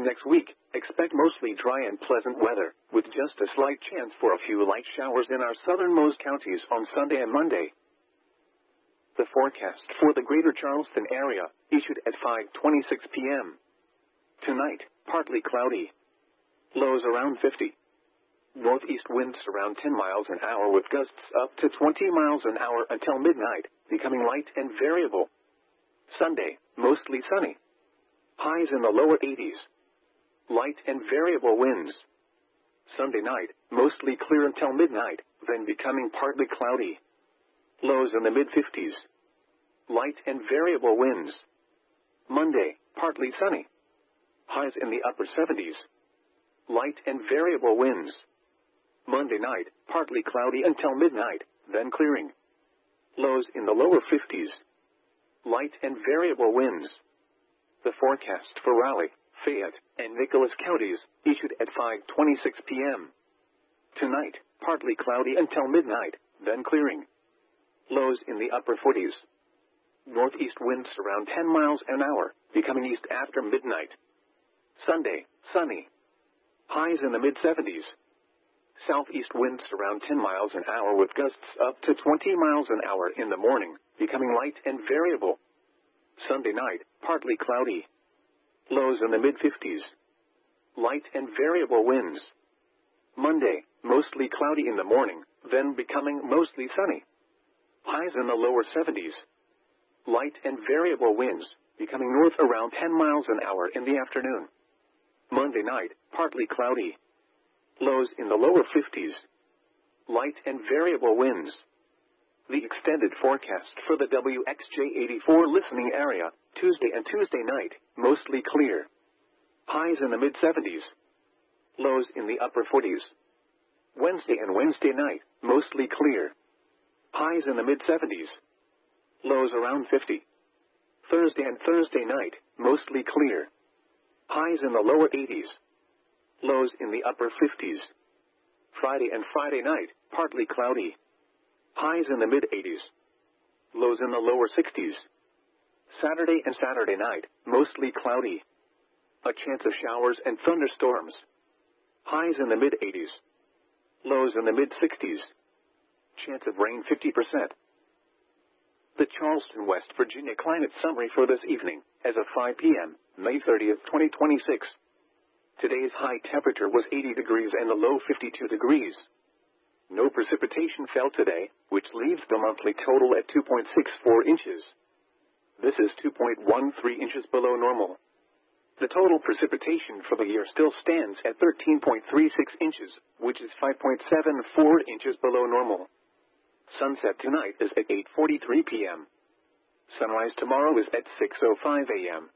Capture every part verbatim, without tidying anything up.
next week, expect mostly dry and pleasant weather, with just a slight chance for a few light showers in our southernmost counties on Sunday and Monday. The forecast for the greater Charleston area, issued at five twenty-six p m Tonight, partly cloudy. Lows around fifty. Northeast winds around ten miles an hour with gusts up to twenty miles an hour until midnight, becoming light and variable. Sunday, mostly sunny. Highs in the lower eighties. Light and variable winds. Sunday night, mostly clear until midnight, then becoming partly cloudy. Lows in the mid-fifties. Light and variable winds. Monday, partly sunny. Highs in the upper seventies. Light and variable winds. Monday night, partly cloudy until midnight, then clearing. Lows in the lower fifties. Light and variable winds. The forecast for Raleigh, Fayette, and Nicholas counties, issued at five twenty-six p m Tonight, partly cloudy until midnight, then clearing. Lows in the upper forties. Northeast winds around ten miles an hour, becoming east after midnight. Sunday, sunny. Highs in the mid-seventies. Southeast winds around ten miles an hour with gusts up to twenty miles an hour in the morning, becoming light and variable. Sunday night, partly cloudy. Lows in the mid-fifties. Light and variable winds. Monday, mostly cloudy in the morning, then becoming mostly sunny. Highs in the lower seventies. Light and variable winds, becoming north around ten miles an hour in the afternoon. Monday night, partly cloudy. Lows in the lower fifties. Light and variable winds. The extended forecast for the W X J eighty-four listening area, Tuesday and Tuesday night, mostly clear. Highs in the mid-seventies. Lows in the upper forties. Wednesday and Wednesday night, mostly clear. Highs in the mid-seventies. Lows around fifty. Thursday and Thursday night, mostly clear. Highs in the lower eighties. Lows in the upper fifties. Friday and Friday night, partly cloudy. Highs in the mid-eighties. Lows in the lower sixties. Saturday and Saturday night, mostly cloudy. A chance of showers and thunderstorms. Highs in the mid-eighties. Lows in the mid-sixties. Chance of rain fifty percent. The Charleston, West Virginia climate summary for this evening, as of five p m, May thirtieth, twenty twenty-six. Today's high temperature was eighty degrees and the low fifty-two degrees. No precipitation fell today, which leaves the monthly total at two point six four inches. This is two point one three inches below normal. The total precipitation for the year still stands at thirteen point three six inches, which is five point seven four inches below normal. Sunset tonight is at eight forty-three p m Sunrise tomorrow is at six oh five a m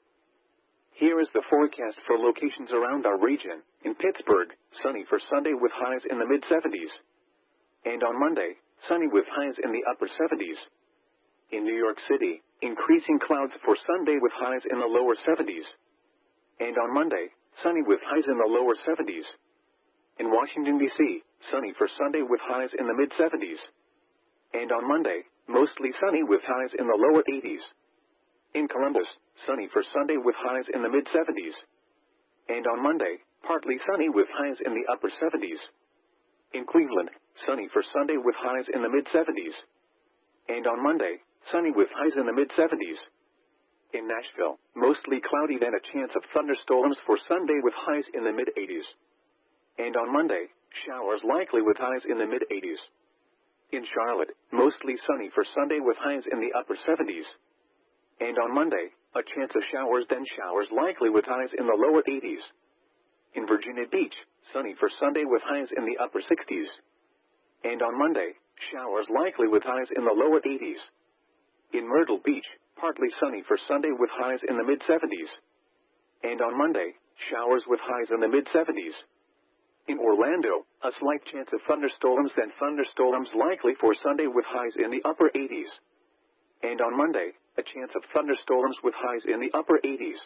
Here is the forecast for locations around our region. In Pittsburgh, sunny for Sunday with highs in the mid-seventies. And on Monday, sunny with highs in the upper seventies. In New York City, increasing clouds for Sunday with highs in the lower seventies. And on Monday, sunny with highs in the lower seventies. In Washington, D C, sunny for Sunday with highs in the mid-seventies. And on Monday, mostly sunny with highs in the lower eighties. In Columbus, sunny for Sunday with highs in the mid-seventies. And on Monday, partly sunny with highs in the upper seventies. In Cleveland, sunny for Sunday with highs in the mid-seventies. And on Monday, sunny with highs in the mid-seventies. In Nashville, mostly cloudy then a chance of thunderstorms for Sunday with highs in the mid-eighties. And on Monday, showers likely with highs in the mid-eighties. In Charlotte, mostly sunny for Sunday with highs in the upper seventies. And on Monday, a chance of showers then showers likely with highs in the lower eighties. In Virginia Beach, sunny for Sunday with highs in the upper sixties. And on Monday, showers likely with highs in the lower eighties. In Myrtle Beach, partly sunny for Sunday with highs in the mid-seventies. And on Monday, showers with highs in the mid-seventies. In Orlando, a slight chance of thunderstorms then thunderstorms likely for Sunday with highs in the upper eighties. And on Monday, a chance of thunderstorms with highs in the upper eighties.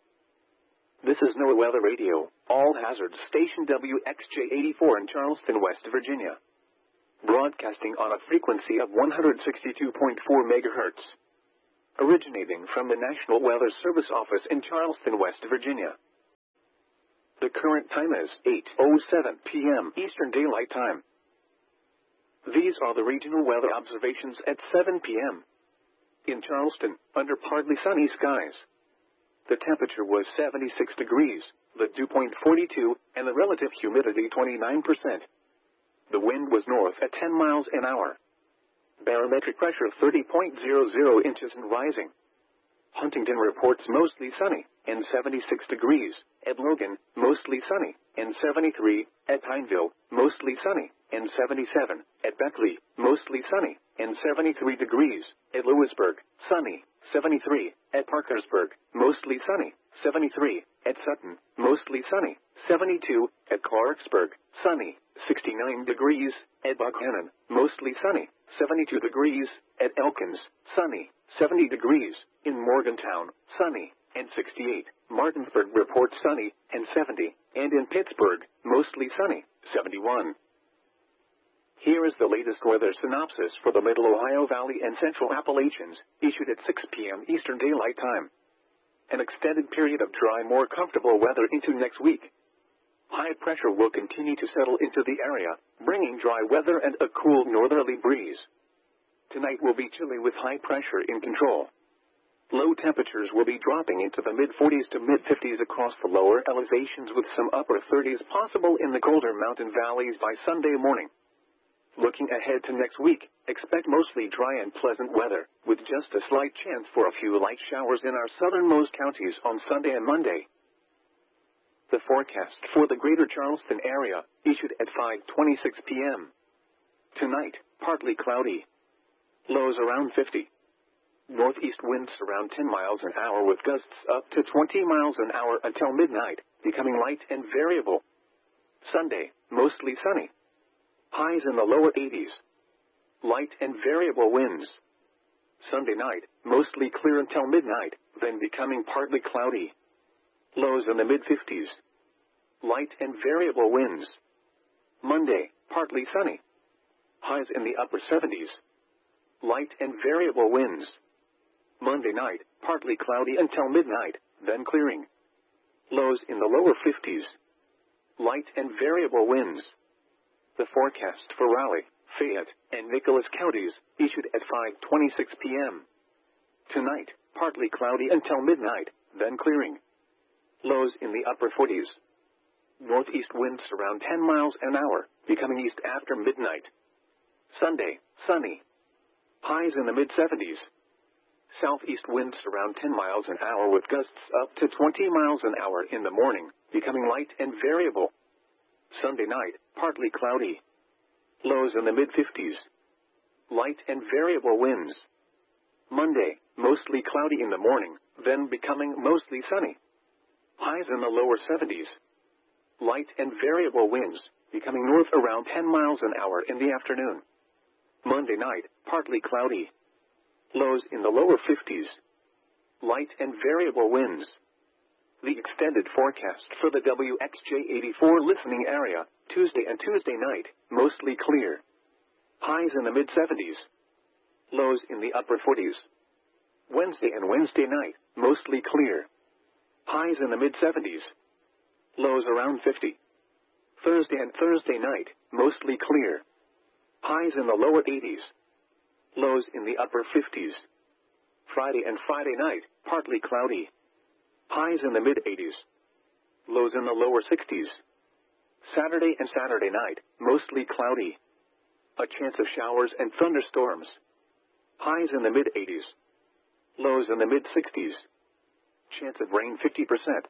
This is NOAA Weather Radio, all hazards station W X J eighty-four in Charleston, West Virginia. Broadcasting on a frequency of one hundred sixty-two point four megahertz. Originating from the National Weather Service office in Charleston, West Virginia. The current time is eight oh seven p m Eastern Daylight Time. These are the regional weather observations at seven p m In Charleston, under partly sunny skies. The temperature was seventy-six degrees, the dew point forty-two, and the relative humidity twenty-nine percent. The wind was north at ten miles an hour. Barometric pressure thirty point zero zero inches and rising. Huntington reports mostly sunny, and seventy-six degrees. At Logan, mostly sunny, and seventy-three. At Pineville, mostly sunny, and seventy-seven. At Beckley, mostly sunny, and seventy-three degrees. At Lewisburg, sunny, seventy-three. At Parkersburg, mostly sunny, seventy-three. At Sutton, mostly sunny, seventy-two. At Clarksburg, sunny, sixty-nine degrees. At Buckhannon, mostly sunny, seventy-two degrees. At Elkins, sunny, seventy degrees. In Morgantown, sunny, and sixty-eight. Martinsburg reports sunny, and seventy. And in Pittsburgh, mostly sunny, seventy-one. Here is the latest weather synopsis for the Middle Ohio Valley and Central Appalachians, issued at six p m Eastern Daylight Time. An extended period of dry, more comfortable weather into next week. High pressure will continue to settle into the area, bringing dry weather and a cool northerly breeze. Tonight will be chilly with high pressure in control. Low temperatures will be dropping into the mid forties to mid fifties across the lower elevations, with some upper thirties possible in the colder mountain valleys by Sunday morning. Looking ahead to next week, expect mostly dry and pleasant weather, with just a slight chance for a few light showers in our southernmost counties on Sunday and Monday. The forecast for the greater Charleston area, issued at five twenty-six p m Tonight, partly cloudy. Lows around fifty. Northeast winds around ten miles an hour with gusts up to twenty miles an hour until midnight, becoming light and variable. Sunday, mostly sunny. Highs in the lower eighties. Light and variable winds. Sunday night, mostly clear until midnight, then becoming partly cloudy. Lows in the mid fifties. Light and variable winds. Monday, partly sunny. Highs in the upper seventies. Light and variable winds. Monday night, partly cloudy until midnight, then clearing. Lows in the lower fifties. Light and variable winds. The forecast for Raleigh, Fayette, and Nicholas counties, issued at five twenty-six p m Tonight, partly cloudy until midnight, then clearing. Lows in the upper forties. Northeast winds around ten miles an hour, becoming east after midnight. Sunday, sunny. Highs in the mid seventies. Southeast winds around ten miles an hour with gusts up to twenty miles an hour in the morning, becoming light and variable. Sunday night, partly cloudy. Lows in the mid fifties. Light and variable winds. Monday, mostly cloudy in the morning, then becoming mostly sunny. Highs in the lower seventies. Light and variable winds, becoming north around ten miles an hour in the afternoon. Monday night, partly cloudy. Lows in the lower fifties. Light and variable winds. The extended forecast for the W X J eighty-four listening area, Tuesday and Tuesday night, mostly clear. Highs in the mid seventies. Lows in the upper forties. Wednesday and Wednesday night, mostly clear. Highs in the mid seventies. Lows around fifty. Thursday and Thursday night, mostly clear. Highs in the lower eighties. Lows in the upper fifties. Friday and Friday night, partly cloudy. Highs in the mid eighties. Lows in the lower sixties. Saturday and Saturday night, mostly cloudy. A chance of showers and thunderstorms. Highs in the mid eighties. Lows in the mid sixties. Chance of rain fifty percent.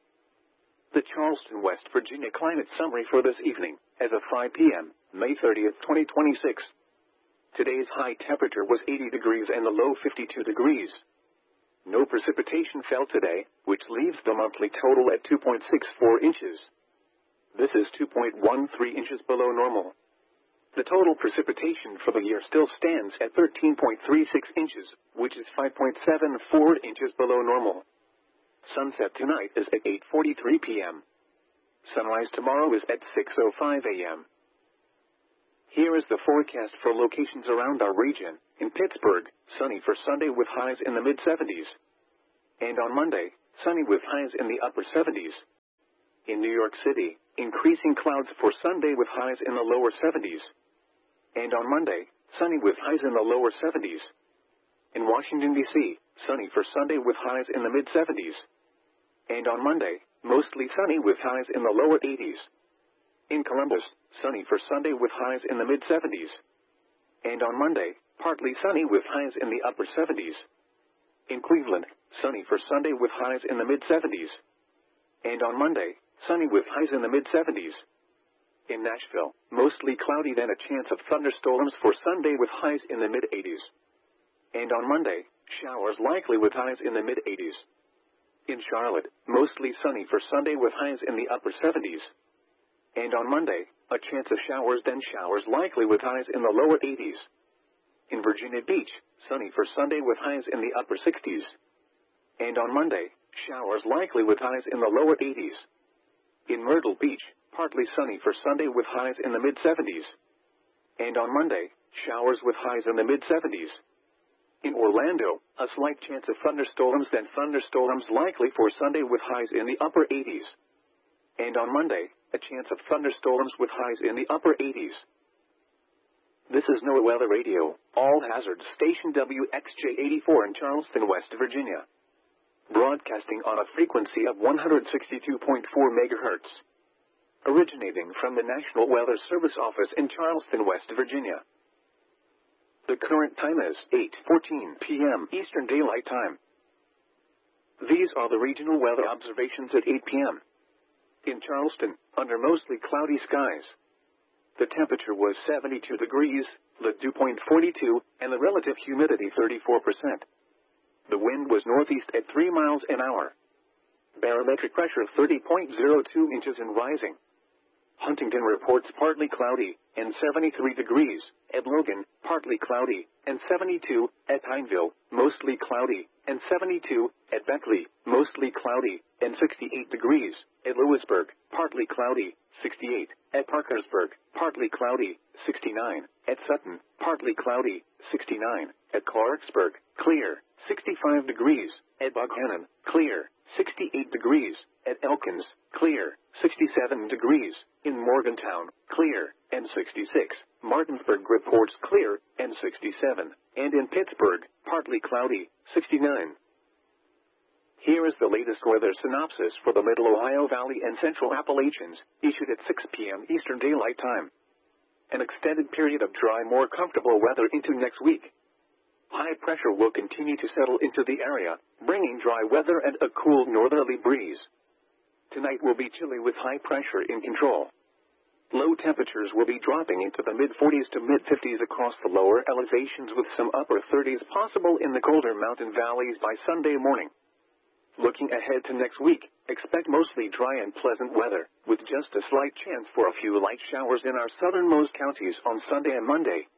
The Charleston, West Virginia climate summary for this evening, as of five p m, May thirtieth, twenty twenty-six. Today's high temperature was eighty degrees and the low fifty-two degrees. No precipitation fell today, which leaves the monthly total at two point six four inches. This is two point one three inches below normal. The total precipitation for the year still stands at thirteen point three six inches, which is five point seven four inches below normal. Sunset tonight is at eight forty-three p m Sunrise tomorrow is at six oh five a m Here is the forecast for locations around our region. In Pittsburgh, sunny for Sunday with highs in the mid seventies. And on Monday, sunny with highs in the upper seventies. In New York City, increasing clouds for Sunday with highs in the lower seventies. And on Monday, sunny with highs in the lower seventies. In Washington, D C, sunny for Sunday with highs in the mid seventies. And on Monday, mostly sunny with highs in the lower eighties. In Columbus, sunny for Sunday with highs in the mid seventies. And on Monday, partly sunny with highs in the upper seventies. In Cleveland, sunny for Sunday with highs in the mid seventies. And on Monday, sunny with highs in the mid seventies. In Nashville, mostly cloudy then a chance of thunderstorms for Sunday with highs in the mid eighties. And on Monday, showers likely with highs in the mid eighties. In Charlotte, mostly sunny for Sunday with highs in the upper seventies. And on Monday, a chance of showers then showers likely with highs in the lower eighties. In Virginia Beach, sunny for Sunday with highs in the upper sixties. And on Monday, showers likely with highs in the lower eighties. In Myrtle Beach, partly sunny for Sunday with highs in the mid seventies. And on Monday, showers with highs in the mid seventies. In Orlando, a slight chance of thunderstorms then thunderstorms likely for Sunday with highs in the upper eighties. And on Monday, a chance of thunderstorms with highs in the upper eighties. This is NOAA Weather Radio, all hazards station W X J eighty-four in Charleston, West Virginia. Broadcasting on a frequency of one hundred sixty-two point four megahertz. Originating from the National Weather Service office in Charleston, West Virginia. The current time is eight fourteen p m Eastern Daylight Time. These are the regional weather observations at eight p m In Charleston, under mostly cloudy skies. The temperature was seventy-two degrees, the dew point forty-two, and the relative humidity thirty-four percent. The wind was northeast at three miles an hour. Barometric pressure thirty point zero two inches and rising. Huntington reports partly cloudy, and seventy-three degrees. At Logan, partly cloudy, and seventy-two. At Pineville, mostly cloudy, and seventy-two. At Beckley, mostly cloudy, and sixty-eight degrees. At Lewisburg, partly cloudy, sixty-eight. At Parkersburg, partly cloudy, sixty-nine. At Sutton, partly cloudy, sixty-nine. At Clarksburg, clear, sixty-five degrees. At Buckhannon, clear, sixty-eight degrees. At Elkins, clear, sixty-seven degrees. In Morgantown, clear, and sixty-six. Martinsburg reports clear, and sixty-seven. And in Pittsburgh, partly cloudy, sixty-nine. Here is the latest weather synopsis for the Middle Ohio Valley and Central Appalachians, issued at six p m Eastern Daylight Time. An extended period of dry, more comfortable weather into next week. High pressure will continue to settle into the area, bringing dry weather and a cool northerly breeze. Tonight will be chilly with high pressure in control. Low temperatures will be dropping into the mid forties to mid fifties across the lower elevations, with some upper thirties possible in the colder mountain valleys by Sunday morning. Looking ahead to next week, expect mostly dry and pleasant weather, with just a slight chance for a few light showers in our southernmost counties on Sunday and Monday.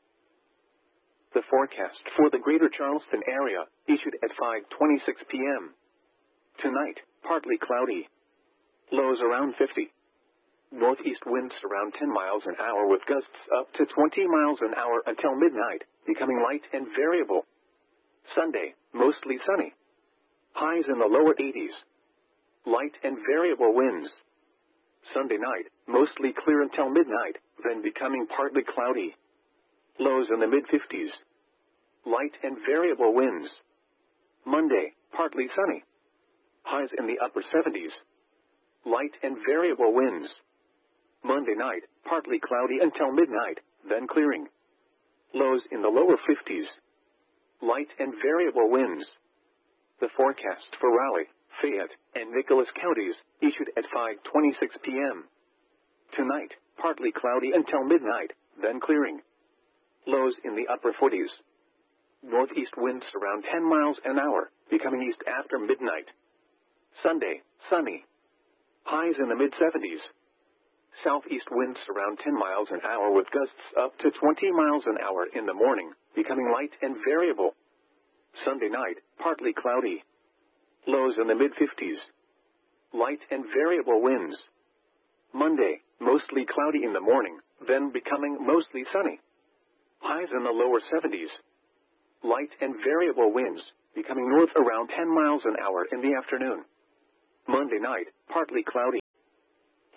The forecast for the greater Charleston area, issued at five twenty-six p m Tonight, partly cloudy. Lows around fifty. Northeast winds around ten miles an hour with gusts up to twenty miles an hour until midnight, becoming light and variable. Sunday, mostly sunny. Highs in the lower eighties. Light and variable winds. Sunday night, mostly clear until midnight, then becoming partly cloudy. Lows in the mid fifties. Light and variable winds. Monday, partly sunny. Highs in the upper seventies. Light and variable winds. Monday night, partly cloudy until midnight, then clearing. Lows in the lower fifties. Light and variable winds. The forecast for Raleigh, Fayette, and Nicholas counties, issued at five twenty-six p m Tonight, partly cloudy until midnight, then clearing. Lows in the upper forties. Northeast winds around ten miles an hour, becoming east after midnight. Sunday, sunny. Highs in the mid seventies. Southeast winds around ten miles an hour with gusts up to twenty miles an hour in the morning, becoming light and variable. Sunday night, partly cloudy. Lows in the mid fifties. Light and variable winds. Monday, mostly cloudy in the morning, then becoming mostly sunny. Highs in the lower seventies. Light and variable winds, becoming north around ten miles an hour in the afternoon. Monday night, partly cloudy.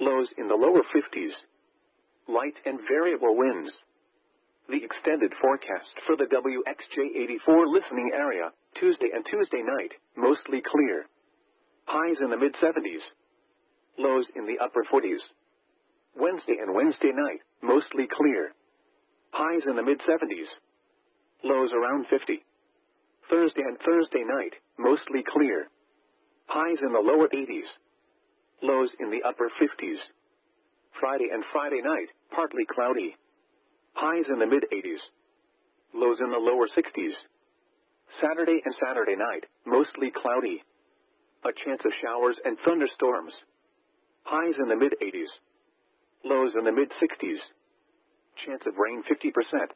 Lows in the lower fifties. Light and variable winds. The extended forecast for the W X J eighty-four listening area, Tuesday and Tuesday night, mostly clear. Highs in the mid-seventies. Lows in the upper forties. Wednesday and Wednesday night, mostly clear. Highs in the mid-seventies. Lows around fifty. Thursday and Thursday night, mostly clear. Highs in the lower eighties. Lows in the upper fifties. Friday and Friday night, partly cloudy. Highs in the mid-eighties. Lows in the lower sixties. Saturday and Saturday night, mostly cloudy. A chance of showers and thunderstorms. Highs in the mid-eighties. Lows in the mid-sixties. Chance of rain fifty percent.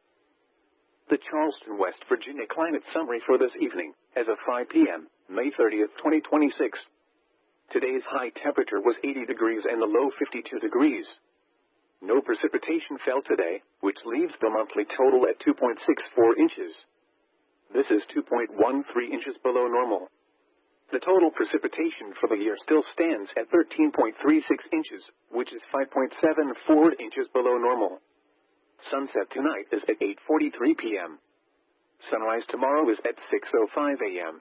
The Charleston, West Virginia climate summary for this evening, as of five p m, May thirtieth, twenty twenty-six. Today's high temperature was eighty degrees and the low fifty-two degrees. No precipitation fell today, which leaves the monthly total at two point six four inches. This is two point one three inches below normal. The total precipitation for the year still stands at thirteen point three six inches, which is five point seven four inches below normal. Sunset tonight is at eight forty-three p m Sunrise tomorrow is at six oh five a m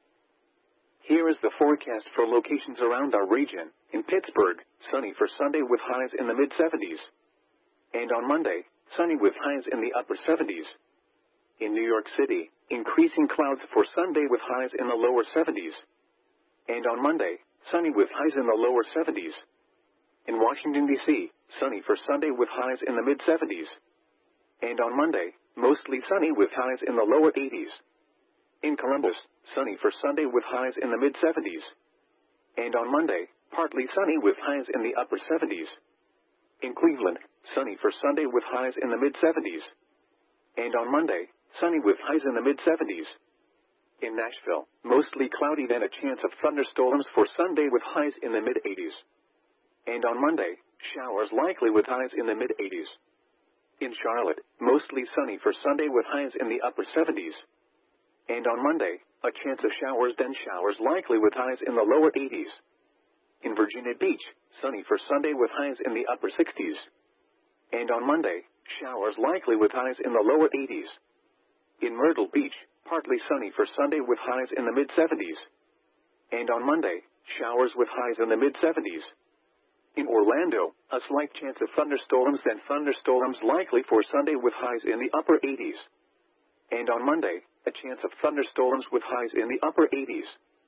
Here is the forecast for locations around our region. In Pittsburgh, sunny for Sunday with highs in the mid-seventies. And on Monday, sunny with highs in the upper seventies. In New York City, increasing clouds for Sunday with highs in the lower seventies. And on Monday, sunny with highs in the lower seventies. In Washington, D C, sunny for Sunday with highs in the mid-seventies. And on Monday, mostly sunny with highs in the lower eighties. In Columbus, sunny for Sunday with highs in the mid-seventies. And on Monday, partly sunny with highs in the upper seventies. In Cleveland, sunny for Sunday with highs in the mid-seventies. And on Monday, sunny with highs in the mid-seventies. In Nashville, mostly cloudy then a chance of thunderstorms for Sunday with highs in the mid-eighties. And on Monday, showers likely with highs in the mid-eighties. In Charlotte, mostly sunny for Sunday with highs in the upper seventies. And on Monday, a chance of showers then showers likely with highs in the lower eighties. In Virginia Beach, sunny for Sunday with highs in the upper sixties. And on Monday, showers likely with highs in the lower eighties. In Myrtle Beach, partly sunny for Sunday with highs in the mid-seventies. And on Monday, showers with highs in the mid-seventies. In Orlando, a slight chance of thunderstorms then thunderstorms likely for Sunday with highs in the upper eighties. And on Monday, a chance of thunderstorms with highs in the upper eighties.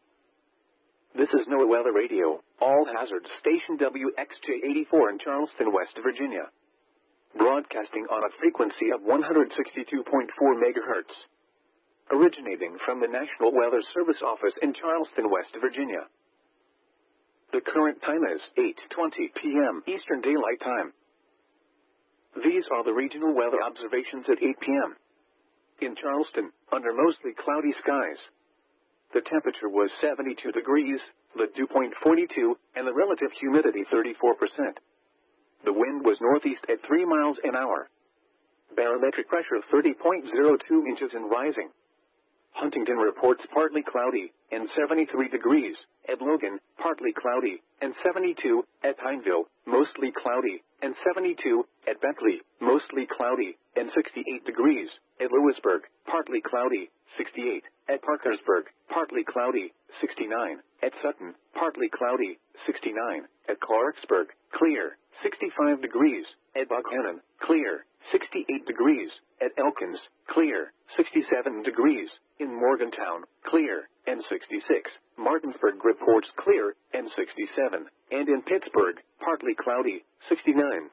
This is NOAA Weather Radio, all hazards station W X J eighty-four in Charleston, West Virginia. Broadcasting on a frequency of one hundred sixty-two point four megahertz. Originating from the National Weather Service office in Charleston, West Virginia. The current time is eight twenty p m Eastern Daylight Time. These are the regional weather observations at eight p m In Charleston, under mostly cloudy skies. The temperature was seventy-two degrees, the dew point forty-two, and the relative humidity thirty-four percent. The wind was northeast at three miles an hour. Barometric pressure thirty point zero two inches and rising. Huntington reports partly cloudy, and seventy-three degrees. At Logan, partly cloudy, and seventy-two. At Pineville, mostly cloudy, and seventy-two. At Beckley, mostly cloudy, and sixty-eight degrees. At Lewisburg, partly cloudy, sixty-eight. At Parkersburg, partly cloudy, sixty-nine. At Sutton, partly cloudy, sixty-nine. At Clarksburg, clear, sixty-five degrees. At Buckhannon, clear, sixty-eight degrees. At Elkins, clear, sixty-seven degrees. In Morgantown, clear, and sixty-six. Martinsburg reports clear, and sixty-seven. And in Pittsburgh, partly cloudy, sixty-nine.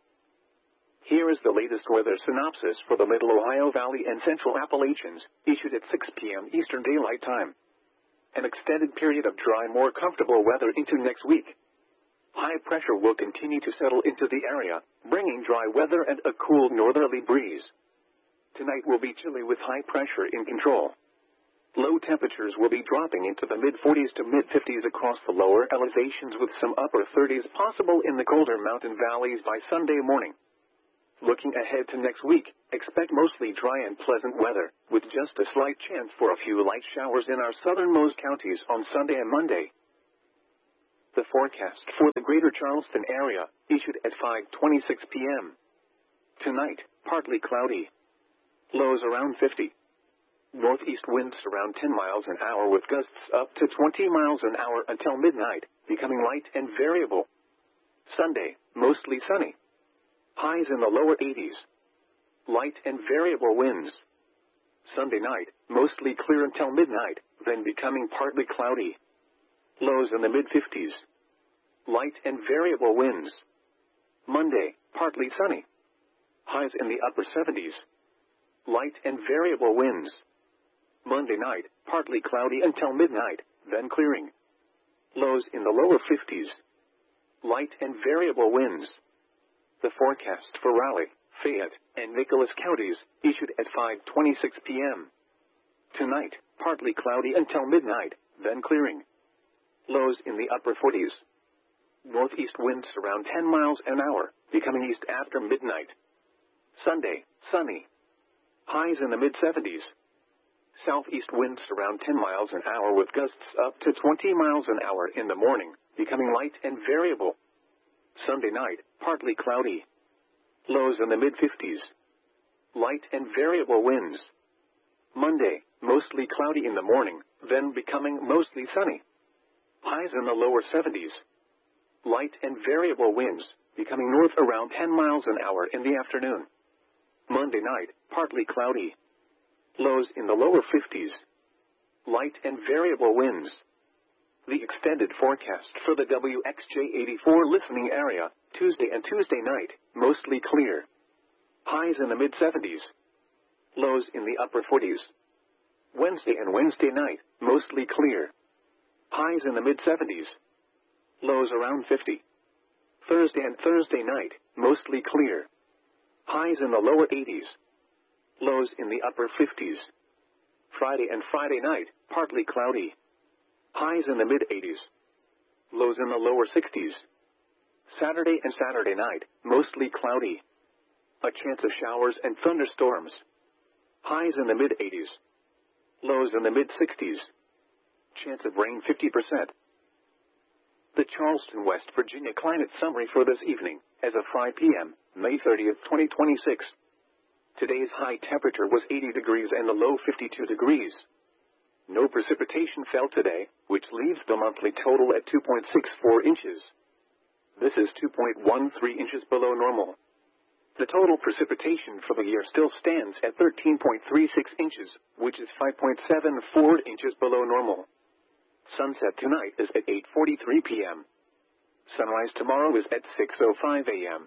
Here is the latest weather synopsis for the Middle Ohio Valley and Central Appalachians, issued at six p m Eastern Daylight Time. An extended period of dry, more comfortable weather into next week. High pressure will continue to settle into the area, bringing dry weather and a cool northerly breeze. Tonight will be chilly with high pressure in control. Low temperatures will be dropping into the mid-forties to mid-fifties across the lower elevations with some upper thirties possible in the colder mountain valleys by Sunday morning. Looking ahead to next week, expect mostly dry and pleasant weather, with just a slight chance for a few light showers in our southernmost counties on Sunday and Monday. The forecast for the greater Charleston area, issued at five twenty-six p.m. Tonight, partly cloudy. Lows around fifty. Northeast winds around ten miles an hour with gusts up to twenty miles an hour until midnight, becoming light and variable. Sunday, mostly sunny. Highs in the lower eighties. Light and variable winds. Sunday night, mostly clear until midnight, then becoming partly cloudy. Lows in the mid-fifties. Light and variable winds. Monday, partly sunny. Highs in the upper seventies. Light and variable winds. Monday night, partly cloudy until midnight, then clearing. Lows in the lower fifties. Light and variable winds. The forecast for Raleigh, Fayette, and Nicholas counties, issued at five twenty-six p.m. Tonight, partly cloudy until midnight, then clearing. Lows in the upper forties. Northeast winds around ten miles an hour, becoming east after midnight. Sunday, sunny. Highs in the mid-seventies. Southeast winds around ten miles an hour with gusts up to twenty miles an hour in the morning, becoming light and variable. Sunday night, partly cloudy. Lows in the mid-fifties. Light and variable winds. Monday, mostly cloudy in the morning, then becoming mostly sunny. Highs in the lower seventies. Light and variable winds, becoming north around ten miles an hour in the afternoon. Monday night, partly cloudy. Lows in the lower fifties. Light and variable winds. The extended forecast for the W X J eighty-four listening area, Tuesday and Tuesday night, mostly clear. Highs in the mid-seventies. Lows in the upper forties. Wednesday and Wednesday night, mostly clear. Highs in the mid-seventies. Lows around fifty. Thursday and Thursday night, mostly clear. Highs in the lower eighties. Lows in the upper fifties. Friday and Friday night, partly cloudy. Highs in the mid-eighties. Lows in the lower sixties. Saturday and Saturday night, mostly cloudy. A chance of showers and thunderstorms. Highs in the mid-eighties. Lows in the mid-sixties. Chance of rain fifty percent. The Charleston, West Virginia climate summary for this evening, as of five p.m., May thirtieth, twenty twenty-six. Today's high temperature was eighty degrees and the low fifty-two degrees. No precipitation fell today, which leaves the monthly total at two point six four inches. This is two point one three inches below normal. The total precipitation for the year still stands at thirteen point three six inches, which is five point seven four inches below normal. Sunset tonight is at eight forty-three p.m. Sunrise tomorrow is at six oh five a.m.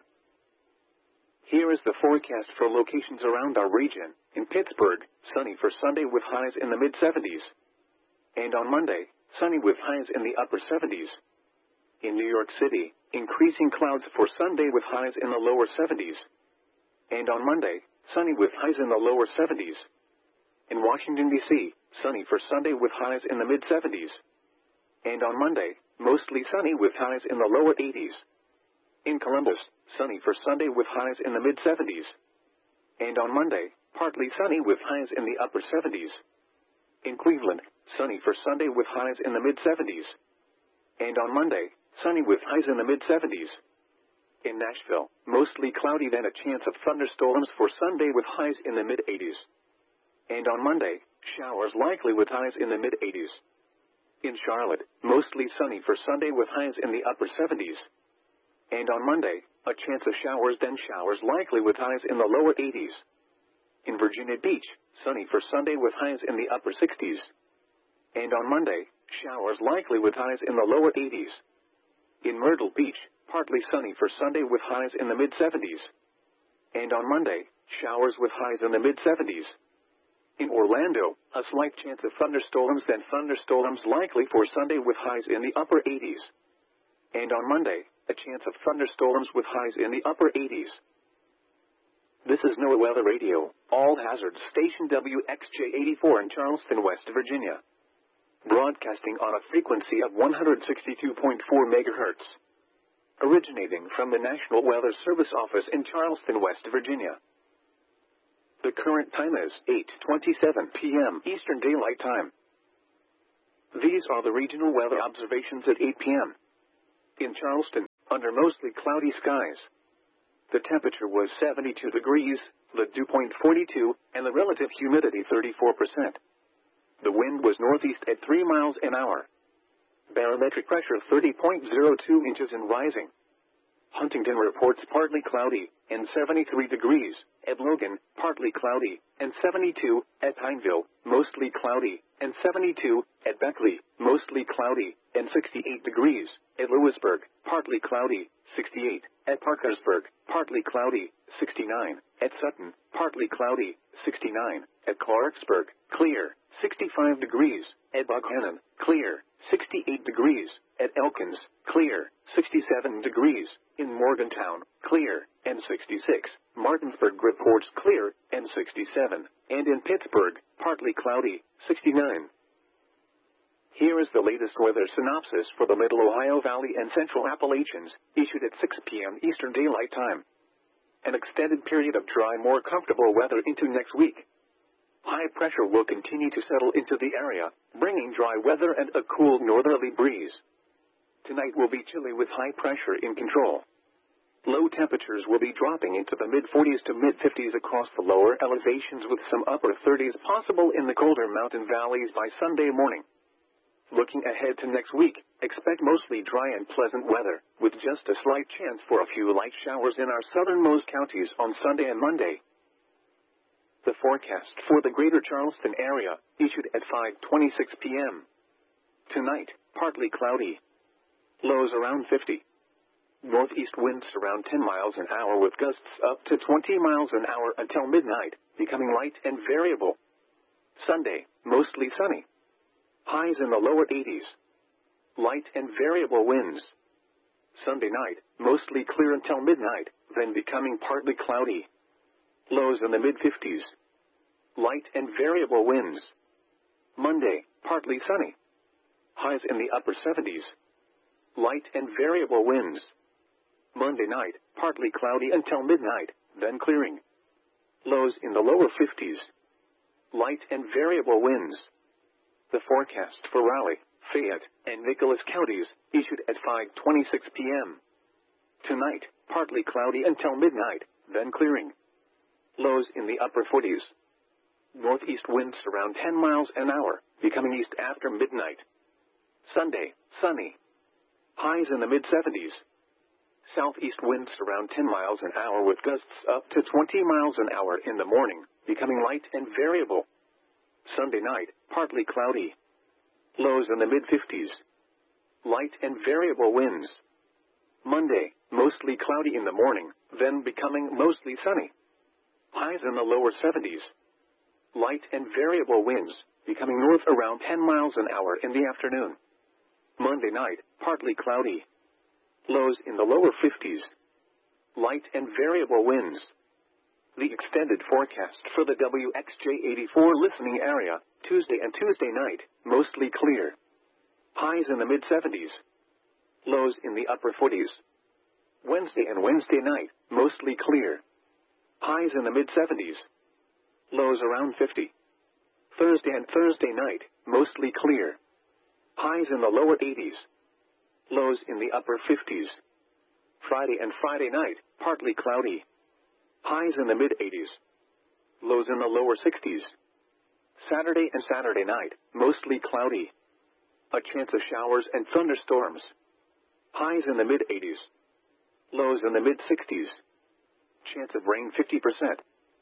Here is the forecast for locations around our region. In Pittsburgh, sunny for Sunday with highs in the mid-seventies. And on Monday, sunny with highs in the upper seventies. In New York City, increasing clouds for Sunday with highs in the lower seventies. And on Monday, sunny with highs in the lower seventies. In Washington, D C, sunny for Sunday with highs in the mid-seventies. And on Monday, mostly sunny with highs in the lower eighties. In Columbus, sunny for Sunday with highs in the mid-seventies. And on Monday, partly sunny with highs in the upper seventies. In Cleveland, sunny for Sunday with highs in the mid-seventies. And on Monday, sunny with highs in the mid-seventies. In Nashville, mostly cloudy then a chance of thunderstorms for Sunday with highs in the mid-eighties. And on Monday, showers likely with highs in the mid-eighties. In Charlotte, mostly sunny for Sunday with highs in the upper seventies. And on Monday, a chance of showers then showers likely with highs in the lower eighties. In Virginia Beach, sunny for Sunday with highs in the upper sixties. And on Monday, showers likely with highs in the lower eighties. In Myrtle Beach, partly sunny for Sunday with highs in the mid-seventies. And on Monday, showers with highs in the mid-seventies. In Orlando, a slight chance of thunderstorms then thunderstorms likely for Sunday with highs in the upper eighties. And on Monday, a chance of thunderstorms with highs in the upper eighties. This is NOAA Weather Radio, all hazards station W X J eighty-four in Charleston, West Virginia. Broadcasting on a frequency of one hundred sixty-two point four megahertz. Originating from the National Weather Service office in Charleston, West Virginia. The current time is eight twenty-seven p.m. Eastern Daylight Time. These are the regional weather observations at eight p.m. In Charleston, under mostly cloudy skies. The temperature was seventy-two degrees, the dew point forty-two, and the relative humidity thirty-four percent. The wind was northeast at three miles an hour. Barometric pressure thirty point zero two inches and rising. Huntington reports partly cloudy, and seventy-three degrees. At Logan, partly cloudy, and seventy-two. At Pineville, mostly cloudy, and seventy-two. At Beckley, mostly cloudy, and sixty-eight degrees. At Lewisburg, partly cloudy, sixty-eight. At Parkersburg, partly cloudy, sixty-nine. At Sutton, partly cloudy, sixty-nine. At Clarksburg, clear, sixty-five degrees. At Buckhannon, clear, sixty-eight degrees. At Elkins, clear, sixty-seven degrees. In Morgantown, clear, and sixty-six. Martinsburg reports clear, and sixty-seven. And in Pittsburgh, partly cloudy, sixty-nine. Here is the latest weather synopsis for the Middle Ohio Valley and Central Appalachians, issued at six p.m. Eastern Daylight Time. An extended period of dry, more comfortable weather into next week. High pressure will continue to settle into the area, bringing dry weather and a cool northerly breeze. Tonight will be chilly with high pressure in control. Low temperatures will be dropping into the mid forties to mid fifties across the lower elevations, with some upper thirties possible in the colder mountain valleys by Sunday morning. Looking ahead to next week, expect mostly dry and pleasant weather, with just a slight chance for a few light showers in our southernmost counties on Sunday and Monday. The forecast for the greater Charleston area, issued at five twenty-six p.m. Tonight, partly cloudy. Lows around fifty. Northeast winds around ten miles an hour with gusts up to twenty miles an hour until midnight, becoming light and variable. Sunday, mostly sunny. Highs in the lower eighties. Light and variable winds. Sunday night, mostly clear until midnight, then becoming partly cloudy. Lows in the mid fifties. Light and variable winds. Monday, partly sunny. Highs in the upper seventies. Light and variable winds. Monday night, partly cloudy until midnight, then clearing. Lows in the lower fifties. Light and variable winds. The forecast for Raleigh, Fayette, and Nicholas counties, issued at five twenty-six p.m. Tonight, partly cloudy until midnight, then clearing. Lows in the upper forties. Northeast winds around ten miles an hour, becoming east after midnight. Sunday, sunny. Highs in the mid seventies. Southeast winds around ten miles an hour with gusts up to twenty miles an hour in the morning, becoming light and variable. Sunday night, partly cloudy. Lows in the mid fifties. Light and variable winds. Monday, mostly cloudy in the morning, then becoming mostly sunny. Highs in the lower seventies. Light and variable winds, becoming north around ten miles an hour in the afternoon. Monday night, partly cloudy. Lows in the lower fifties. Light and variable winds. The extended forecast for the W X J eighty-four listening area, Tuesday and Tuesday night, mostly clear. Highs in the mid seventies. Lows in the upper forties. Wednesday and Wednesday night, mostly clear. Highs in the mid seventies. Lows around fifty. Thursday and Thursday night, mostly clear. Highs in the lower eighties. Lows in the upper fifties. Friday and Friday night, partly cloudy. Highs in the mid eighties. Lows in the lower sixties. Saturday and Saturday night, mostly cloudy. A chance of showers and thunderstorms. Highs in the mid eighties. Lows in the mid sixties. Chance of rain fifty percent.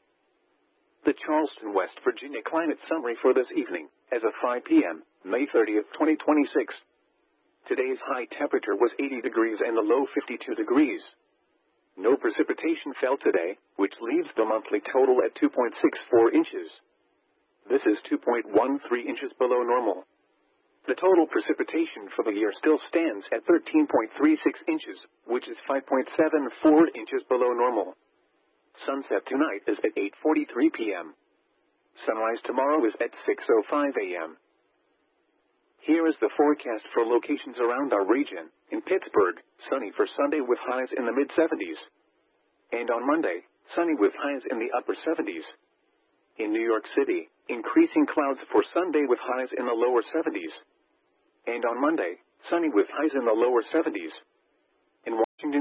The Charleston, West Virginia climate summary for this evening, as of five p.m., May thirtieth, twenty twenty-six. Today's high temperature was eighty degrees and the low fifty-two degrees. No precipitation fell today, which leaves the monthly total at two point six four inches. This is two point one three inches below normal. The total precipitation for the year still stands at thirteen point three six inches, which is five point seven four inches below normal. Sunset tonight is at eight forty-three p.m. Sunrise tomorrow is at six oh five a.m. Here is the forecast for locations around our region. In Pittsburgh, sunny for Sunday with highs in the mid seventies. And on Monday, sunny with highs in the upper seventies. In New York City, increasing clouds for Sunday with highs in the lower seventies. And on Monday, sunny with highs in the lower seventies.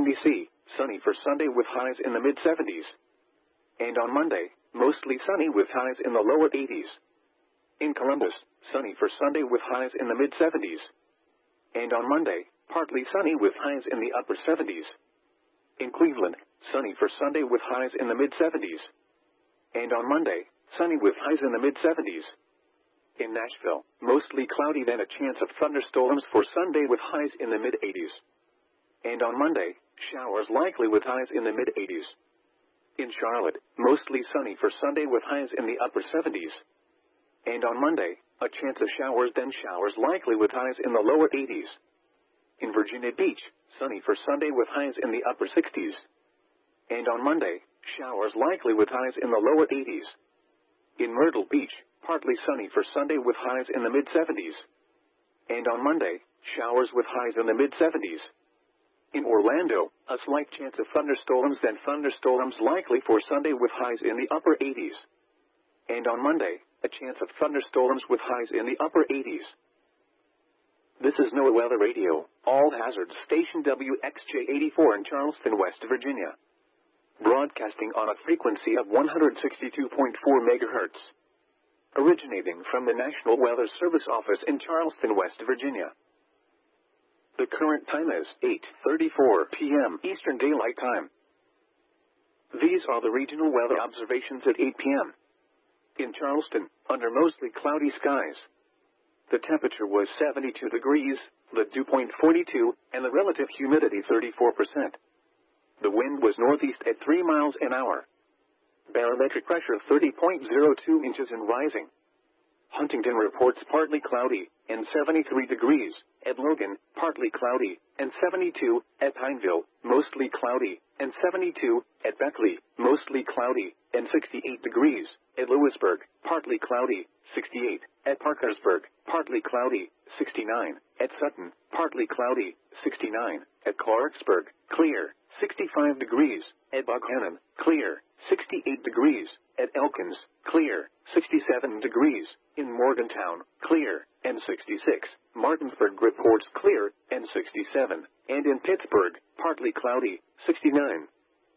D C, sunny for Sunday with highs in the mid-seventies. And on Monday, mostly sunny with highs in the lower eighties. In Columbus, sunny for Sunday with highs in the mid-seventies. And on Monday, partly sunny with highs in the upper seventies. In Cleveland, sunny for Sunday with highs in the mid-seventies. And on Monday, sunny with highs in the mid-seventies. In Nashville, mostly cloudy then a chance of thunderstorms for Sunday with highs in the mid-eighties. And on Monday, showers likely with highs in the mid-eighties. In Charlotte, mostly sunny for Sunday with highs in the upper seventies. And on Monday, a chance of showers then showers likely with highs in the lower eighties. In Virginia Beach, sunny for Sunday with highs in the upper sixties. And on Monday, showers likely with highs in the lower eighties. In Myrtle Beach, partly sunny for Sunday with highs in the mid-seventies. And on Monday, showers with highs in the mid-seventies. In Orlando, a slight chance of thunderstorms then thunderstorms likely for Sunday with highs in the upper eighties. And on Monday, a chance of thunderstorms with highs in the upper eighties. This is NOAA Weather Radio, all hazards station W X J eighty-four in Charleston, West Virginia. Broadcasting on a frequency of one hundred sixty-two point four megahertz. Originating from the National Weather Service office in Charleston, West Virginia. The current time is eight thirty-four p m Eastern Daylight Time. These are the regional weather observations at eight p m In Charleston, under mostly cloudy skies. The temperature was seventy-two degrees, the dew point forty-two, and the relative humidity thirty-four percent. The wind was northeast at three miles an hour. Barometric pressure thirty point zero two inches and rising. Huntington reports partly cloudy, and seventy-three degrees. At Logan, partly cloudy, and seventy-two. At Pineville, mostly cloudy, and seventy-two. At Beckley, mostly cloudy, and sixty-eight degrees. At Lewisburg, partly cloudy, sixty-eight. At Parkersburg, partly cloudy, sixty-nine. At Sutton, partly cloudy, sixty-nine. At Clarksburg, clear, sixty-five degrees. At Buckhannon, clear, sixty-eight degrees. At Elkins, clear, sixty-seven degrees. In Morgantown, clear, and sixty-six. Martinsburg reports clear, and sixty-seven. And in Pittsburgh, partly cloudy, sixty-nine.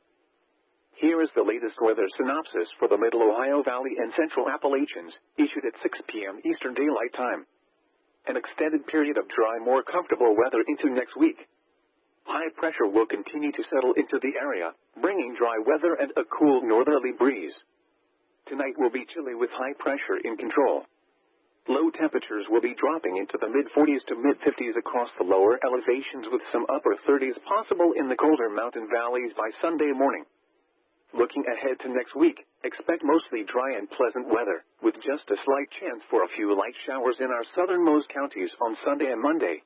Here is the latest weather synopsis for the Middle Ohio Valley and Central Appalachians, issued at six p m Eastern Daylight Time. An extended period of dry, more comfortable weather into next week. High pressure will continue to settle into the area, bringing dry weather and a cool northerly breeze. Tonight will be chilly with high pressure in control. Low temperatures will be dropping into the mid forties to mid fifties across the lower elevations, with some upper thirties possible in the colder mountain valleys by Sunday morning. Looking ahead to next week, expect mostly dry and pleasant weather, with just a slight chance for a few light showers in our southernmost counties on Sunday and Monday.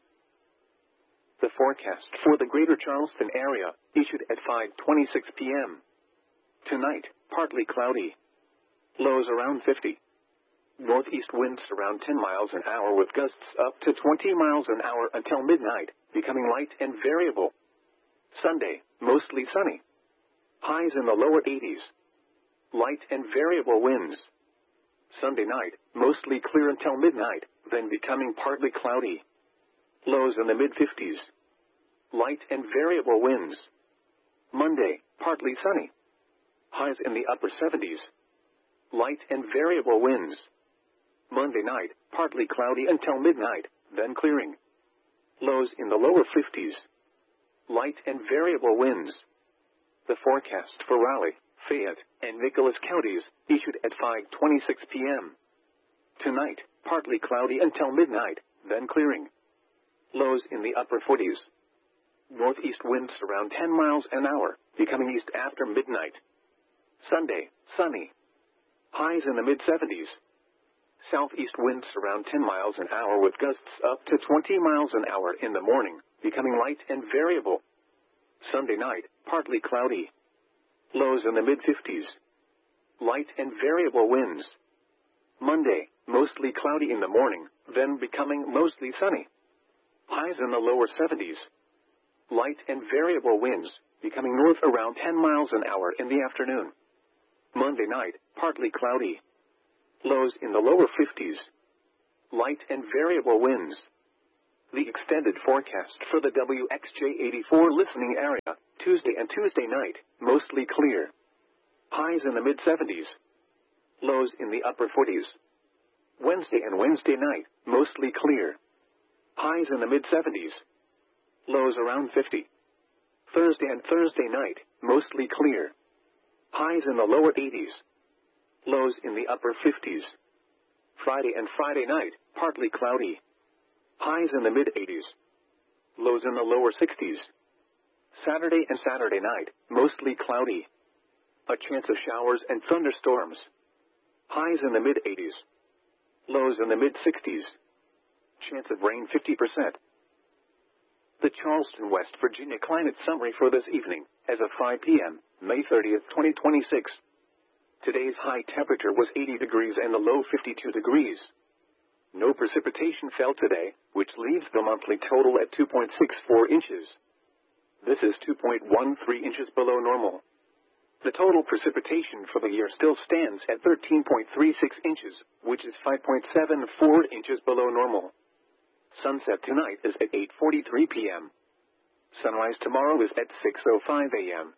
The forecast for the greater Charleston area, issued at five twenty-six p m Tonight, partly cloudy. Lows around fifty. Northeast winds around ten miles an hour with gusts up to twenty miles an hour until midnight, becoming light and variable. Sunday, mostly sunny. Highs in the lower eighties. Light and variable winds. Sunday night, mostly clear until midnight, then becoming partly cloudy. Lows in the mid fifties. Light and variable winds. Monday, partly sunny. Highs in the upper seventies. Light and variable winds. Monday night, partly cloudy until midnight, then clearing. Lows in the lower fifties. Light and variable winds. The forecast for Raleigh, Fayette, and Nicholas counties, issued at five twenty-six p m Tonight, partly cloudy until midnight, then clearing. Lows in the upper forties. Northeast winds around ten miles an hour, becoming east after midnight. Sunday, sunny. Highs in the mid seventies. Southeast winds around ten miles an hour with gusts up to twenty miles an hour in the morning, becoming light and variable. Sunday night, partly cloudy. Lows in the mid fifties. Light and variable winds. Monday, mostly cloudy in the morning, then becoming mostly sunny. Highs in the lower seventies. Light and variable winds, becoming north around ten miles an hour in the afternoon. Monday night, partly cloudy. Lows in the lower fifties. Light and variable winds. The extended forecast for the W X J eighty-four listening area, Tuesday and Tuesday night, mostly clear. Highs in the mid seventies. Lows in the upper forties. Wednesday and Wednesday night, mostly clear. Highs in the mid seventies. Lows around fifty. Thursday and Thursday night, mostly clear. Highs in the lower eighties. Lows in the upper fifties. Friday and Friday night, partly cloudy. Highs in the mid eighties. Lows in the lower sixties. Saturday and Saturday night, mostly cloudy. A chance of showers and thunderstorms. Highs in the mid eighties. Lows in the mid sixties. Chance of rain fifty percent. The Charleston, West Virginia climate summary for this evening, as of five p m, May thirtieth, twenty twenty-six. Today's high temperature was eighty degrees and the low fifty-two degrees. No precipitation fell today, which leaves the monthly total at two point six four inches. This is two point one three inches below normal. The total precipitation for the year still stands at thirteen point three six inches, which is five point seven four inches below normal. Sunset tonight is at eight forty-three p m Sunrise tomorrow is at six oh five a m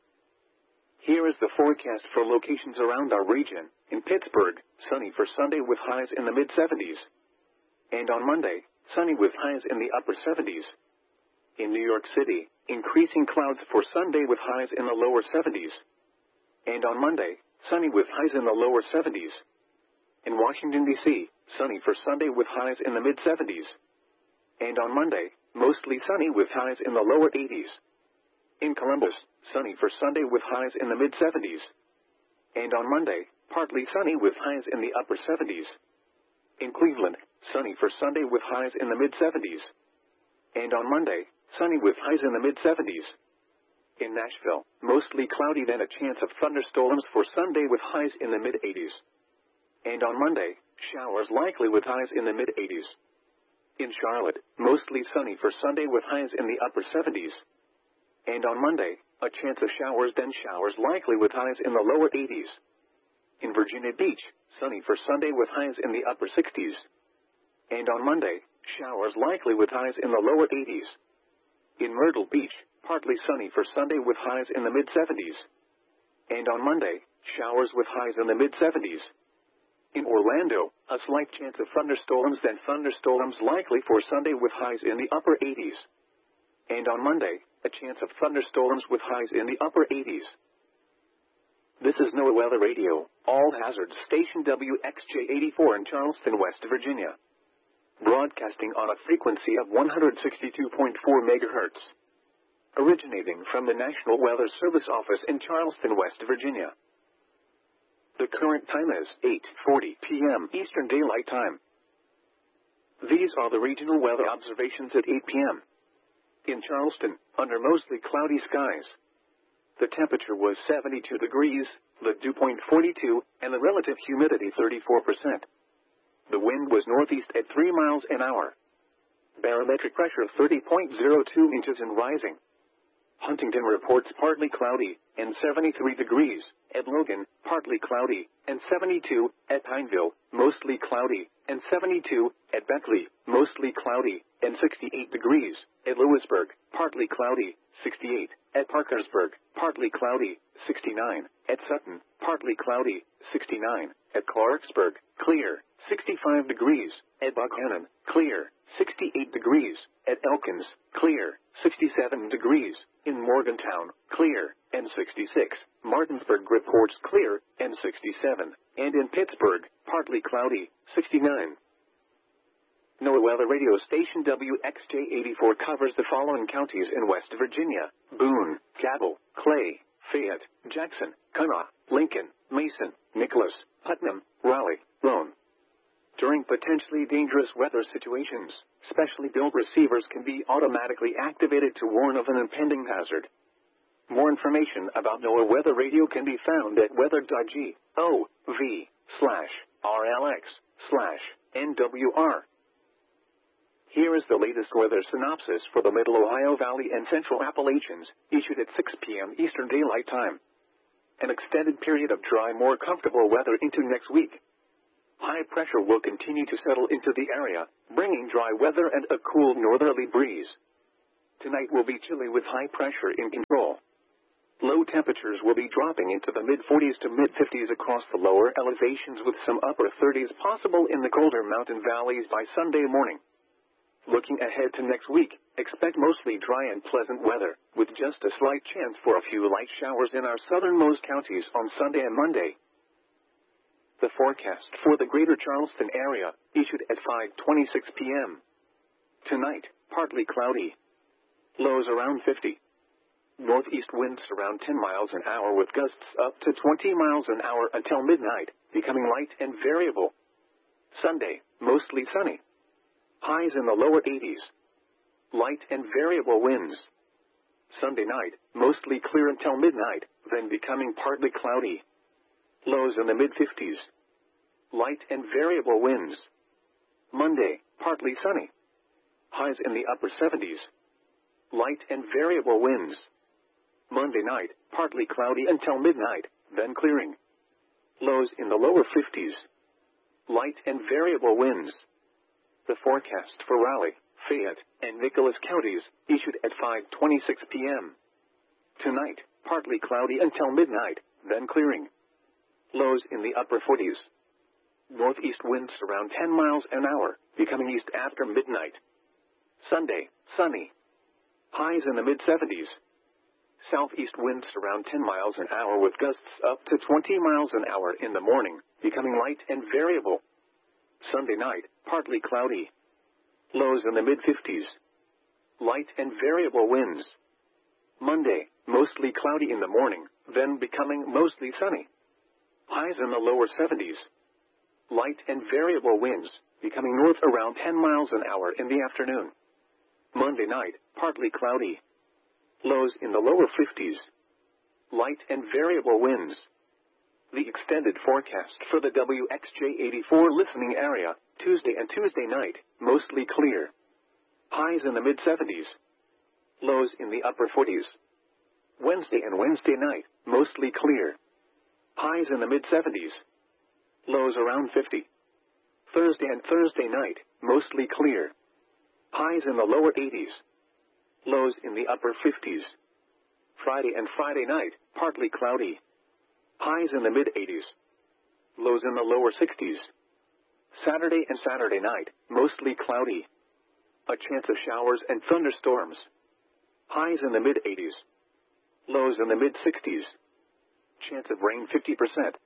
Here is the forecast for locations around our region. In Pittsburgh, sunny for Sunday with highs in the mid seventies. And on Monday, sunny with highs in the upper seventies. In New York City, increasing clouds for Sunday with highs in the lower seventies. And on Monday, sunny with highs in the lower seventies. In Washington, D C, sunny for Sunday with highs in the mid seventies. And on Monday, mostly sunny with highs in the lower eighties. In Columbus, sunny for Sunday with highs in the mid seventies. And on Monday, partly sunny with highs in the upper seventies. In Cleveland, sunny for Sunday with highs in the mid seventies. And on Monday, sunny with highs in the mid seventies. In Nashville, mostly cloudy then a chance of thunderstorms for Sunday with highs in the mid eighties. And on Monday, showers likely with highs in the mid eighties. In Charlotte, mostly sunny for Sunday with highs in the upper seventies. And on Monday, a chance of showers then showers likely with highs in the lower eighties. In Virginia Beach, sunny for Sunday with highs in the upper sixties. And on Monday, showers likely with highs in the lower eighties. In Myrtle Beach, partly sunny for Sunday with highs in the mid seventies. And on Monday, showers with highs in the mid seventies. In Orlando, a slight chance of thunderstorms then thunderstorms likely for Sunday with highs in the upper eighties. And on Monday, a chance of thunderstorms with highs in the upper eighties. This is NOAA Weather Radio, all hazards station W X J eighty-four in Charleston, West Virginia. Broadcasting on a frequency of one hundred sixty-two point four megahertz. Originating from the National Weather Service office in Charleston, West Virginia. The current time is eight forty p m Eastern Daylight Time. These are the regional weather observations at eight p m In Charleston, under mostly cloudy skies. The temperature was seventy-two degrees, the dew point forty-two, and the relative humidity thirty-four percent. The wind was northeast at three miles an hour. Barometric pressure thirty point zero two inches and rising. Huntington reports partly cloudy, and seventy-three degrees. At Logan, partly cloudy, and seventy-two. At Pineville, mostly cloudy, and seventy-two. At Beckley, mostly cloudy, and sixty-eight degrees. At Lewisburg, partly cloudy, sixty-eight. At Parkersburg, partly cloudy, sixty-nine. At Sutton, partly cloudy, sixty-nine. At Clarksburg, clear, sixty-five degrees. At Buckhannon, clear, sixty-eight degrees. At Elkins, clear, sixty-seven degrees. In Morgantown, clear, and sixty-six. Martinsburg reports clear, and sixty-seven. And in Pittsburgh, partly cloudy, sixty-nine. NOAA Weather Radio Station W X J eighty-four covers the following counties in West Virginia: Boone, Cabell, Clay, Fayette, Jackson, Kanawha, Lincoln, Mason, Nicholas, Putnam, Raleigh, Roane. During potentially dangerous weather situations, specially built receivers can be automatically activated to warn of an impending hazard. More information about NOAA Weather Radio can be found at weather.gov slash RLX slash NWR. Here is the latest weather synopsis for the Middle Ohio Valley and Central Appalachians, issued at six p m Eastern Daylight Time. An extended period of dry, more comfortable weather into next week. High pressure will continue to settle into the area, bringing dry weather and a cool northerly breeze. Tonight will be chilly with high pressure in control. Low temperatures will be dropping into the mid forties to mid fifties across the lower elevations with some upper thirties possible in the colder mountain valleys by Sunday morning. Looking ahead to next week, expect mostly dry and pleasant weather, with just a slight chance for a few light showers in our southernmost counties on Sunday and Monday. The forecast for the greater Charleston area, issued at five twenty-six p m Tonight, partly cloudy. Lows around fifty. Northeast winds around ten miles an hour with gusts up to twenty miles an hour until midnight, becoming light and variable. Sunday, mostly sunny. Highs in the lower eighties. Light and variable winds. Sunday night, mostly clear until midnight, then becoming partly cloudy. Lows in the mid fifties. Light and variable winds. Monday, partly sunny. Highs in the upper seventies. Light and variable winds. Monday night, partly cloudy until midnight, then clearing. Lows in the lower fifties. Light and variable winds. The forecast for Raleigh, Fayette, and Nicholas counties, issued at five twenty-six p m Tonight, partly cloudy until midnight, then clearing. Lows in the upper forties. Northeast winds around ten miles an hour, becoming east after midnight. Sunday, sunny. Highs in the mid seventies. Southeast winds around ten miles an hour with gusts up to twenty miles an hour in the morning, becoming light and variable. Sunday night, partly cloudy. Lows in the mid fifties. Light and variable winds. Monday, mostly cloudy in the morning, then becoming mostly sunny. Highs in the lower seventies. Light and variable winds, becoming north around ten miles an hour in the afternoon. Monday night, partly cloudy. Lows in the lower fifties. Light and variable winds. The extended forecast for the W X J eighty-four listening area, Tuesday and Tuesday night, mostly clear. Highs in the mid seventies. Lows in the upper forties. Wednesday and Wednesday night, mostly clear. Highs in the mid seventies. Lows around fifty. Thursday and Thursday night, mostly clear. Highs in the lower eighties. Lows in the upper fifties. Friday and Friday night, partly cloudy. Highs in the mid eighties. Lows in the lower sixties. Saturday and Saturday night, mostly cloudy. A chance of showers and thunderstorms. Highs in the mid eighties. Lows in the mid sixties. Chance of rain fifty percent.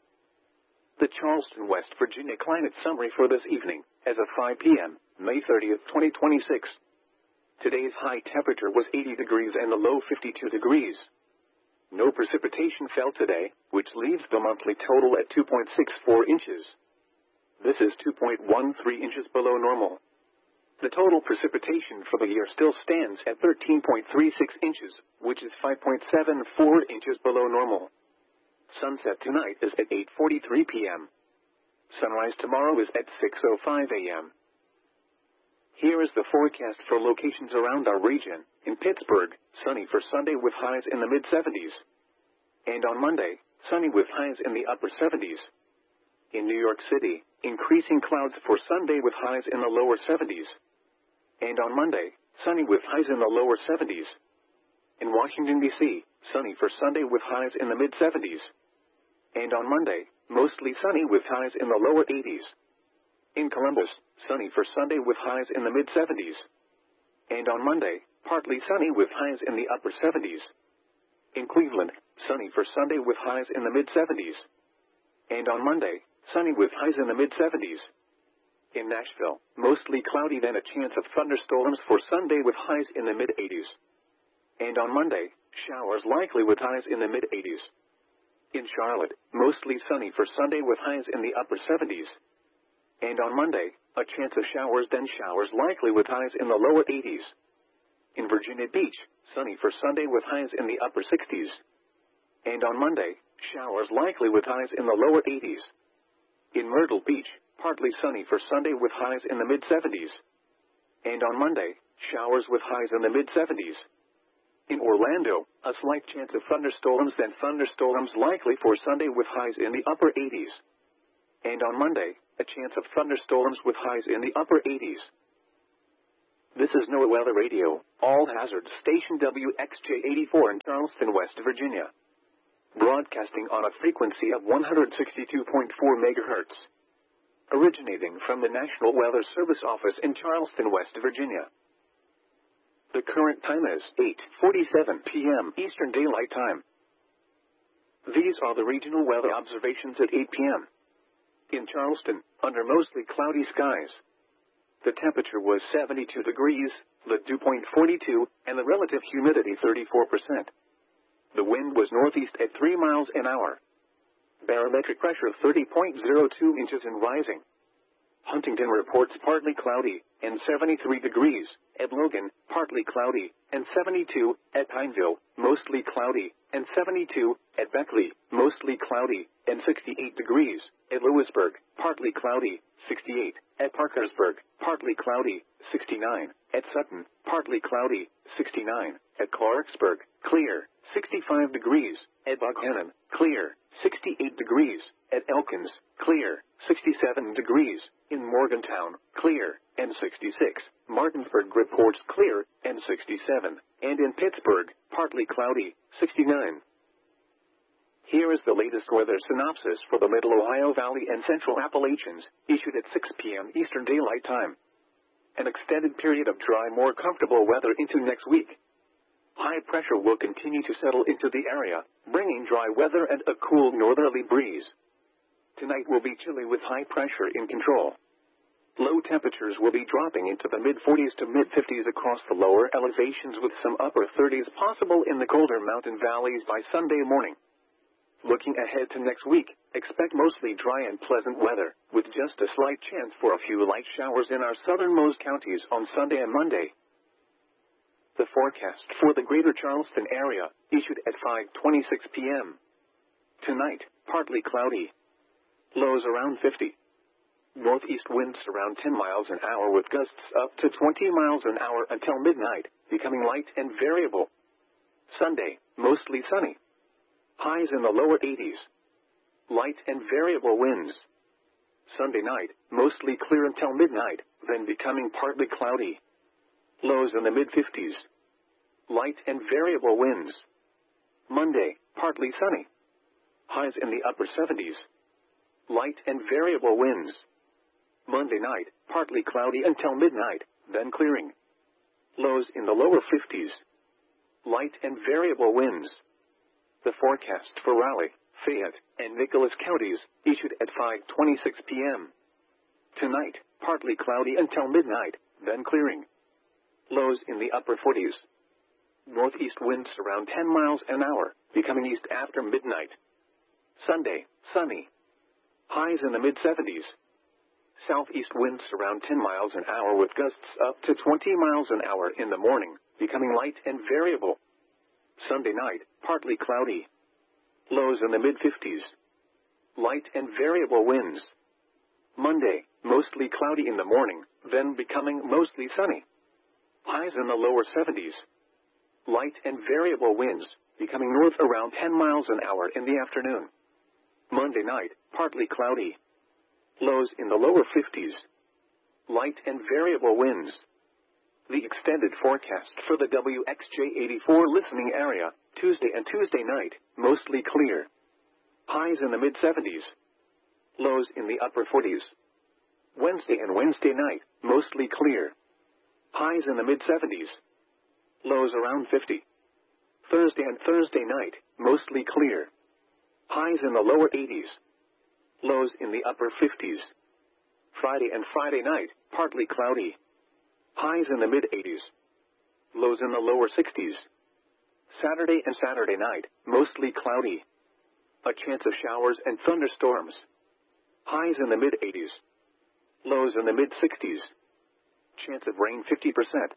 The Charleston, West Virginia climate summary for this evening, as of five p m, May thirtieth, twenty twenty-six. Today's high temperature was eighty degrees and the low fifty-two degrees. No precipitation fell today, which leaves the monthly total at two point six four inches. This is two point one three inches below normal. The total precipitation for the year still stands at thirteen point three six inches, which is five point seven four inches below normal. Sunset tonight is at eight forty-three p m Sunrise tomorrow is at six oh five a m Here is the forecast for locations around our region. In Pittsburgh, sunny for Sunday with highs in the mid seventies. And on Monday, sunny with highs in the upper seventies. In New York City, increasing clouds for Sunday with highs in the lower seventies. And on Monday, sunny with highs in the lower seventies. In Washington, D C, sunny for Sunday with highs in the mid seventies. And on Monday, mostly sunny with highs in the lower eighties. In Columbus, sunny for Sunday with highs in the mid seventies. And on Monday, partly sunny with highs in the upper seventies. In Cleveland, sunny for Sunday with highs in the mid seventies. And on Monday, sunny with highs in the mid seventies. In Nashville, mostly cloudy then a chance of thunderstorms for Sunday with highs in the mid eighties. And on Monday, showers likely with highs in the mid eighties. In Charlotte, mostly sunny for Sunday with highs in the upper seventies. And on Monday, a chance of showers then showers likely with highs in the lower eighties. In Virginia Beach, sunny for Sunday with highs in the upper sixties. And on Monday, showers likely with highs in the lower eighties. In Myrtle Beach, partly sunny for Sunday with highs in the mid seventies. And on Monday, showers with highs in the mid seventies. In Orlando, a slight chance of thunderstorms then thunderstorms likely for Sunday with highs in the upper eighties. And on Monday, a chance of thunderstorms with highs in the upper eighties. This is NOAA Weather Radio, all hazard station W X J eighty-four in Charleston, West Virginia. Broadcasting on a frequency of one hundred sixty-two point four megahertz. Originating from the National Weather Service office in Charleston, West Virginia. The current time is eight forty-seven p m Eastern Daylight Time. These are the regional weather observations at eight p m In Charleston, under mostly cloudy skies. The temperature was seventy-two degrees, the dew point forty-two, and the relative humidity thirty-four percent. The wind was northeast at three miles an hour. Barometric pressure thirty point zero two inches and rising. Huntington reports partly cloudy, and seventy-three degrees. At Logan, partly cloudy, and seventy-two. At Pineville, mostly cloudy, and seventy-two. At Beckley, mostly cloudy, and sixty-eight degrees. At Lewisburg, partly cloudy, sixty-eight. At Parkersburg, partly cloudy, sixty-nine. At Sutton, partly cloudy, sixty-nine. At Clarksburg, clear, sixty-five degrees. At Buckhannon, clear, sixty-eight degrees. At Elkins, clear, sixty-seven degrees. In Morgantown, clear, and sixty-six. Martinsburg reports clear, and sixty-seven. And in Pittsburgh, partly cloudy, sixty-nine. Here is the latest weather synopsis for the Middle Ohio Valley and Central Appalachians, issued at six p m Eastern Daylight Time. An extended period of dry, more comfortable weather into next week. High pressure will continue to settle into the area, bringing dry weather and a cool northerly breeze. Tonight will be chilly with high pressure in control. Low temperatures will be dropping into the mid forties to mid fifties across the lower elevations, with some upper thirties possible in the colder mountain valleys by Sunday morning. Looking ahead to next week, expect mostly dry and pleasant weather, with just a slight chance for a few light showers in our southernmost counties on Sunday and Monday. The forecast for the greater Charleston area, issued at five twenty-six p m Tonight, partly cloudy. Lows around fifty. Northeast winds around ten miles an hour with gusts up to twenty miles an hour until midnight, becoming light and variable. Sunday, mostly sunny. Highs in the lower eighties. Light and variable winds. Sunday night, mostly clear until midnight, then becoming partly cloudy. Lows in the mid fifties. Light and variable winds. Monday, partly sunny. Highs in the upper seventies. Light and variable winds. Monday night, partly cloudy until midnight, then clearing. Lows in the lower fifties. Light and variable winds. The forecast for Raleigh, Fayette, and Nicholas counties, issued at five twenty-six p m Tonight, partly cloudy until midnight, then clearing. Lows in the upper forties. Northeast winds around ten miles an hour, becoming east after midnight. Sunday, sunny. Highs in the mid seventies. Southeast winds around ten miles an hour with gusts up to twenty miles an hour in the morning, becoming light and variable. Sunday night, partly cloudy. Lows in the mid fifties. Light and variable winds. Monday, mostly cloudy in the morning, then becoming mostly sunny. Highs in the lower seventies. Light and variable winds, becoming north around ten miles an hour in the afternoon. Monday night, partly cloudy. Lows in the lower fifties. Light and variable winds. The extended forecast for the W X J eighty-four listening area, Tuesday and Tuesday night, mostly clear. Highs in the mid seventies. Lows in the upper forties. Wednesday and Wednesday night, mostly clear. Highs in the mid seventies. Lows around fifty. Thursday and Thursday night, mostly clear. Highs in the lower eighties. Lows in the upper fifties. Friday and Friday night, partly cloudy. Highs in the mid eighties. Lows in the lower sixties. Saturday and Saturday night, mostly cloudy. A chance of showers and thunderstorms. Highs in the mid eighties. Lows in the mid sixties. Chance of rain fifty percent.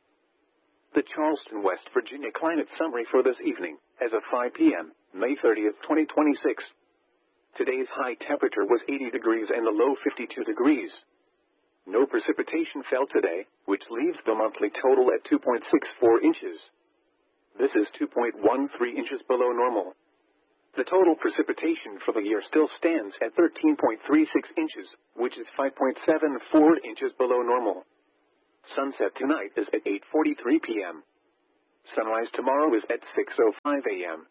The Charleston, West Virginia climate summary for this evening, as of five p m, May thirtieth, twenty twenty-six. Today's high temperature was eighty degrees and the low fifty-two degrees. No precipitation fell today, which leaves the monthly total at two point six four inches. This is two point one three inches below normal. The total precipitation for the year still stands at thirteen point three six inches, which is five point seven four inches below normal. Sunset tonight is at eight forty-three p.m. Sunrise tomorrow is at six oh five a.m.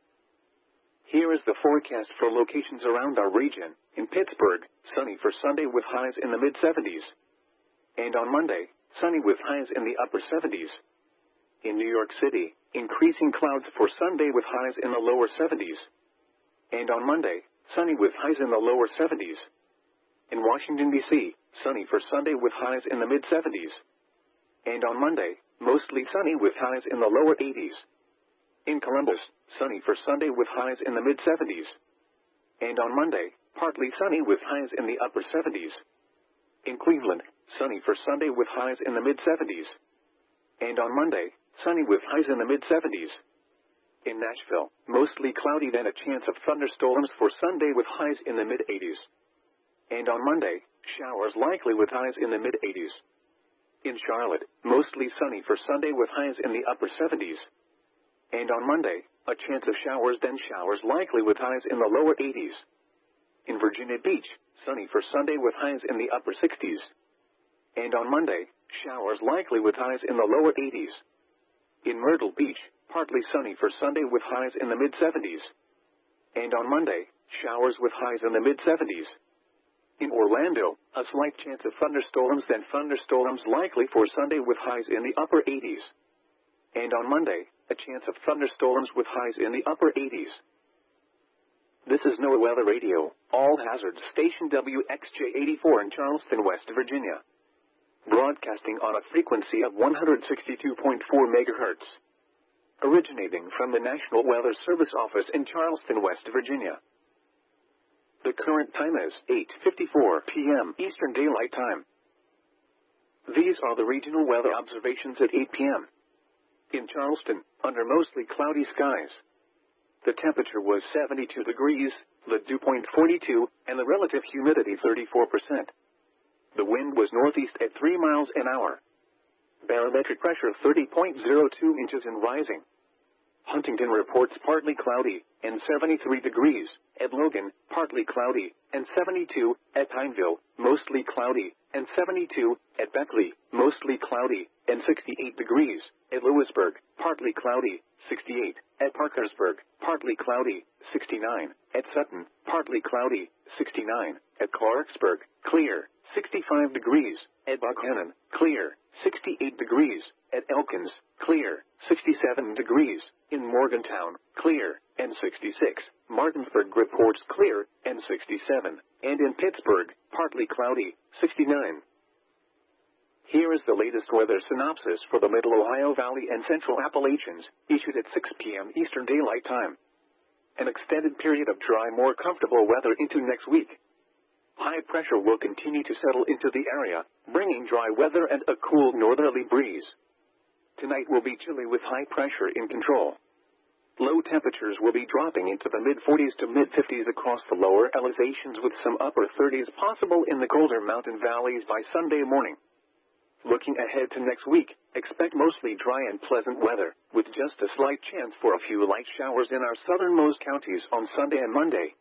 Here is the forecast for locations around our region. In Pittsburgh, sunny for Sunday with highs in the mid-seventies. And on Monday, sunny with highs in the upper seventies. In New York City, increasing clouds for Sunday with highs in the lower seventies. And on Monday, sunny with highs in the lower seventies. In Washington, D C, sunny for Sunday with highs in the mid-seventies. And on Monday, mostly sunny with highs in the lower eighties. In Columbus, sunny for Sunday with highs in the mid-seventies. And on Monday, partly sunny with highs in the upper seventies. In Cleveland, sunny for Sunday with highs in the mid-seventies. And on Monday, sunny with highs in the mid-seventies. In Nashville, mostly cloudy then a chance of thunderstorms for Sunday with highs in the mid-eighties. And on Monday, showers likely with highs in the mid-eighties. In Charlotte, mostly sunny for Sunday with highs in the upper seventies. And on Monday, a chance of showers then showers likely with highs in the lower eighties. In Virginia Beach, sunny for Sunday with highs in the upper sixties. And on Monday, showers likely with highs in the lower eighties. In Myrtle Beach, partly sunny for Sunday with highs in the mid-seventies. And on Monday, showers with highs in the mid-seventies. In Orlando, a slight chance of thunderstorms then thunderstorms likely for Sunday with highs in the upper eighties. And on Monday, a chance of thunderstorms with highs in the upper eighties. This is NOAA Weather Radio, all hazards station W X J eighty-four in Charleston, West Virginia. Broadcasting on a frequency of one hundred sixty-two point four megahertz. Originating from the National Weather Service office in Charleston, West Virginia. The current time is eight fifty-four p.m. Eastern Daylight Time. These are the regional weather observations at eight p.m. In Charleston, under mostly cloudy skies. The temperature was seventy-two degrees, the dew point forty-two, and the relative humidity thirty-four percent. The wind was northeast at three miles an hour. Barometric pressure thirty point zero two inches and rising. Huntington reports partly cloudy, and seventy-three degrees. At Logan, partly cloudy, and seventy-two. At Pineville, mostly cloudy, and seventy-two. At Beckley, mostly cloudy, and sixty-eight degrees. At Lewisburg, partly cloudy, sixty-eight. At Parkersburg, partly cloudy, sixty-nine. At Sutton, partly cloudy, sixty-nine. At Clarksburg, clear, sixty-five degrees. At Buckhannon, clear, sixty-eight degrees. At Elkins, clear, sixty-seven degrees. In Morgantown, clear, and sixty-six. Martinsburg reports clear, and sixty-seven. And in Pittsburgh, partly cloudy, sixty-nine. Here is the latest weather synopsis for the Middle Ohio Valley and Central Appalachians, issued at six p.m. Eastern Daylight Time. An extended period of dry, more comfortable weather into next week. High pressure will continue to settle into the area, bringing dry weather and a cool northerly breeze. Tonight will be chilly with high pressure in control. Low temperatures will be dropping into the mid-forties to mid-fifties across the lower elevations with some upper thirties possible in the colder mountain valleys by Sunday morning. Looking ahead to next week, expect mostly dry and pleasant weather, with just a slight chance for a few light showers in our southernmost counties on Sunday and Monday.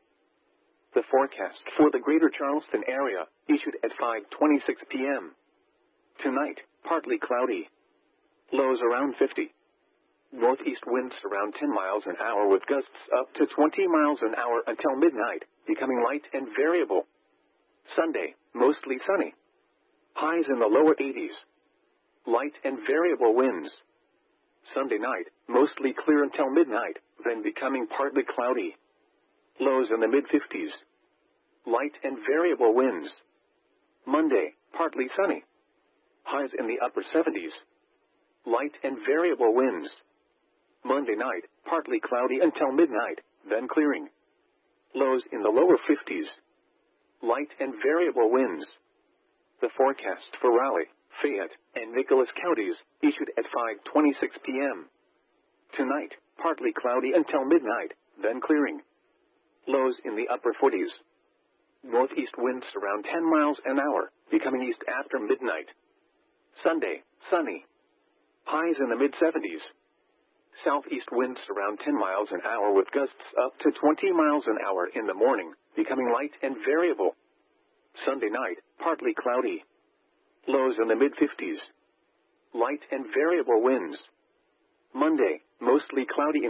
The forecast for the greater Charleston area, issued at five twenty-six p.m. Tonight, partly cloudy. Lows around fifty. Northeast winds around ten miles an hour with gusts up to twenty miles an hour until midnight, becoming light and variable. Sunday, mostly sunny. Highs in the lower eighties. Light and variable winds. Sunday night, mostly clear until midnight, then becoming partly cloudy. Lows in the mid-fifties. Light and variable winds. Monday, partly sunny. Highs in the upper seventies. Light and variable winds. Monday night, partly cloudy until midnight, then clearing. Lows in the lower fifties. Light and variable winds. The forecast for Raleigh, Fayette, and Nicholas counties, issued at five twenty-six p.m. Tonight, partly cloudy until midnight, then clearing. Lows in the upper forties. Northeast winds around ten miles an hour, becoming east after midnight. Sunday, sunny. Highs in the mid-seventies. Southeast winds around ten miles an hour with gusts up to twenty miles an hour in the morning, becoming light and variable. Sunday night, partly cloudy. Lows in the mid fifties. Light and variable winds. Monday, mostly cloudy.